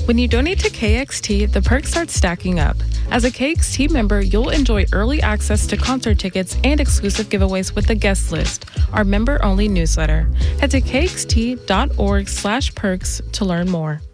When you donate to KXT, the perks start stacking up. As a KXT member, you'll enjoy early access to concert tickets and exclusive giveaways with the guest list, our member-only newsletter. Head to kxt.org/perks to learn more.